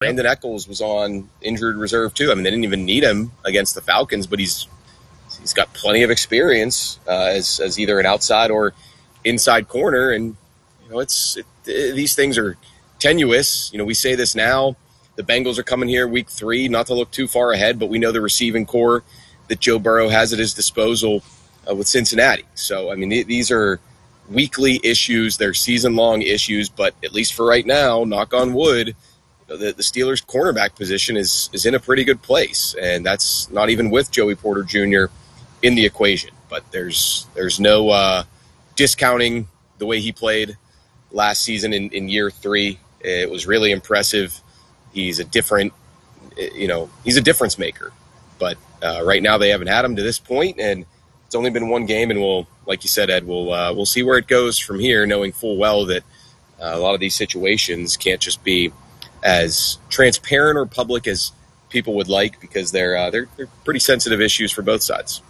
Brandon Echols was on injured reserve too. I mean, they didn't even need him against the Falcons, but he's got plenty of experience as either an outside or inside corner. And, these things are tenuous. We say this now. The Bengals are coming here week 3, not to look too far ahead, but we know the receiving core that Joe Burrow has at his disposal with Cincinnati. So, I mean, these are weekly issues. They're season-long issues, but at least for right now, knock on wood, the Steelers' cornerback position is in a pretty good place, and that's not even with Joey Porter Jr. in the equation. But there's no discounting the way he played last season in year 3. It was really impressive. He's a difference maker. But right now they haven't had him to this point, and it's only been one game, and we'll, like you said, Ed, we'll see where it goes from here, knowing full well that a lot of these situations can't just be as transparent or public as people would like, because they're pretty sensitive issues for both sides.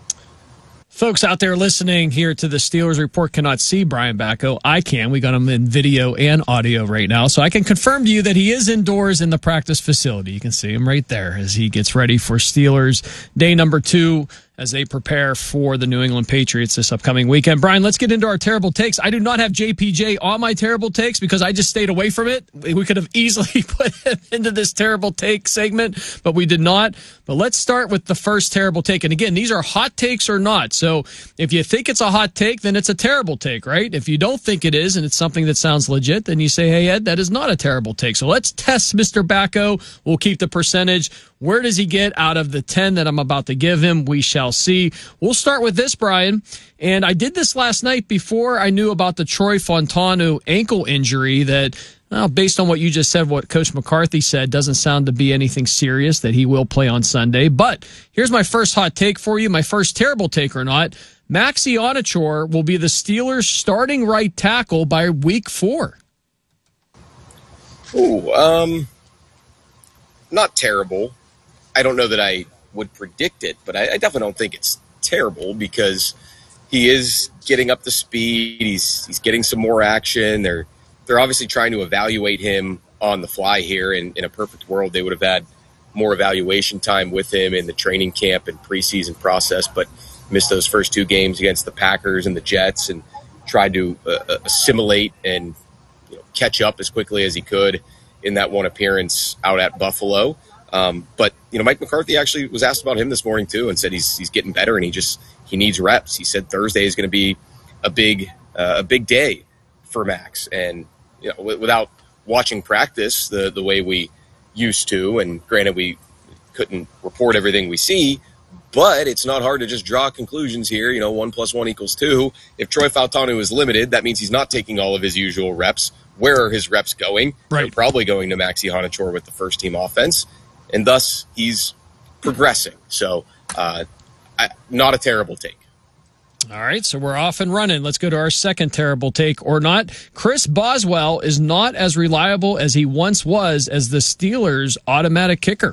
Folks out there listening here to the Steelers Report cannot see Brian Batko. I can. We got him in video and audio right now. So I can confirm to you that he is indoors in the practice facility. You can see him right there as he gets ready for Steelers day number 2 as they prepare for the New England Patriots this upcoming weekend. Brian, let's get into our terrible takes. I do not have JPJ on my terrible takes because I just stayed away from it. We could have easily put him into this terrible take segment, but we did not. But let's start with the first terrible take. And again, these are hot takes or not. So if you think it's a hot take, then it's a terrible take, right? If you don't think it is and it's something that sounds legit, then you say, hey, Ed, that is not a terrible take. So let's test Mr. Batko. We'll keep the percentage. Where does he get out of the 10 that I'm about to give him? We shall see. We'll start with this, Brian. And I did this last night before I knew about the Troy Fontanu ankle injury that, based on what you just said, what Coach McCarthy said, doesn't sound to be anything serious, that he will play on Sunday. But here's my first hot take for you, my first terrible take or not. Maxi Onachor will be the Steelers' starting right tackle by week 4. Not terrible. I don't know that I would predict it, but I definitely don't think it's terrible because he is getting up to speed. He's getting some more action. They're obviously trying to evaluate him on the fly here. In a perfect world, they would have had more evaluation time with him in the training camp and preseason process, but missed those first 2 games against the Packers and the Jets and tried to assimilate and catch up as quickly as he could in that one appearance out at Buffalo. But Mike McCarthy actually was asked about him this morning too, and said he's getting better and he needs reps. He said Thursday is going to be a big day for Max, and without watching practice the way we used to, and granted we couldn't report everything we see, but it's not hard to just draw conclusions here. 1 + 1 = 2. If Troy Fontanu is limited, that means he's not taking all of his usual reps. Where are his reps going? Right. They're probably going to Maxi Onachor with the first team offense, and thus he's progressing. So not a terrible take. All right, so we're off and running. Let's go to our second terrible take or not. Chris Boswell is not as reliable as he once was as the Steelers' automatic kicker.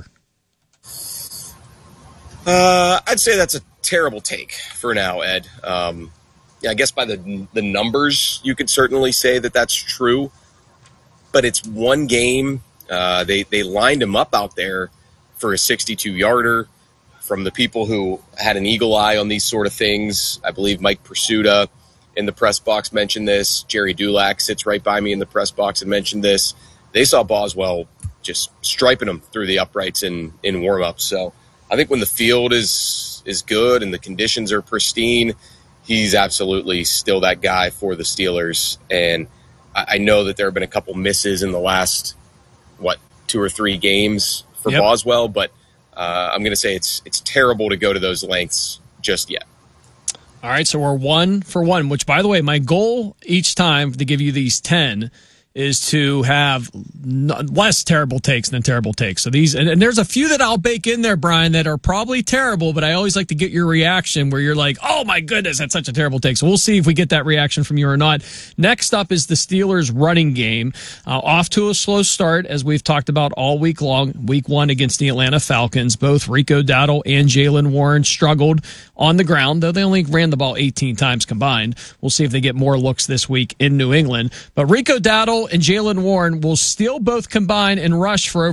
I'd say that's a terrible take for now, Ed. I guess by the numbers, you could certainly say that that's true. But it's one game. They lined him up out there for a 62-yarder. From the people who had an eagle eye on these sort of things, I believe Mike Pursuta in the press box mentioned this. Jerry Dulac sits right by me in the press box and mentioned this. They saw Boswell just striping him through the uprights in warm-ups. So I think when the field is good and the conditions are pristine, he's absolutely still that guy for the Steelers. And I know that there have been a couple misses in the last, 2 or 3 games for Boswell, but I'm going to say it's terrible to go to those lengths just yet. All right, so we're 1 for 1, which, by the way, my goal each time to give you these 10 is to have less terrible takes than terrible takes. So these, and there's a few that I'll bake in there, Brian, that are probably terrible, but I always like to get your reaction where you're like, oh my goodness, that's such a terrible take. So we'll see if we get that reaction from you or not. Next up is the Steelers running game. Off to a slow start, as we've talked about all week long. Week 1 against the Atlanta Falcons. Both Rico Dowdle and Jaylen Warren struggled on the ground, though they only ran the ball 18 times combined. We'll see if they get more looks this week in New England. But Rico Dowdle and Jaylen Warren will still both combine and rush for over